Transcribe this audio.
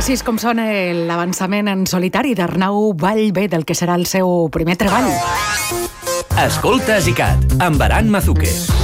Així és com sona l'avançament en solitari d'Arnau Vallvé del que serà el seu primer treball. Escoltes ICAT, amb Aran Mazuque.